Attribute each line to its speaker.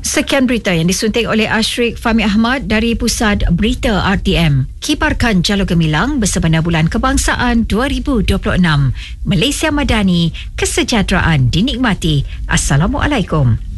Speaker 1: Sekian berita yang disunting oleh Ashrik Fahmi Ahmad dari Pusat Berita RTM. Kibarkan Jalur Gemilang bersempena Bulan Kebangsaan 2026. Malaysia Madani, kesejahteraan dinikmati. Assalamualaikum.